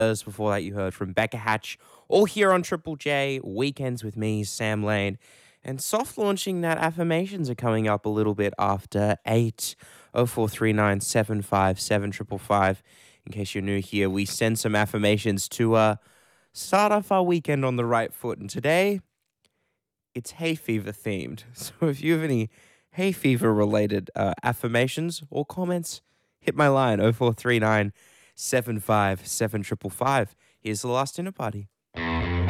Before that, you heard from Becca Hatch, all here on Triple J, Weekends with me, Sam Lane. And soft launching that affirmations are coming up a little bit after 80439757555. In case you're new here, we send some affirmations to start off our weekend on the right foot. And today, it's hay fever themed. So if you have any hay fever related affirmations or comments, hit my line 0439 757 555. Here's the last dinner party.